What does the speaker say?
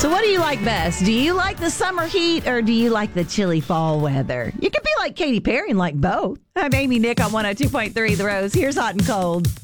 So what do you like best? Do you like the summer heat or do you like the chilly fall weather? You could be like Katy Perry and like both. I'm Amy Nick on 102.3 The Rose. Here's Hot and Cold.